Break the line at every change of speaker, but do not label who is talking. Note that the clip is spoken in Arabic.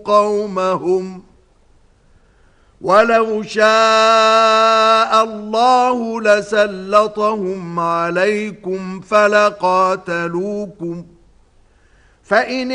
قومهم ولو شاء الله لسلطهم عليكم فلقاتلوكم فإن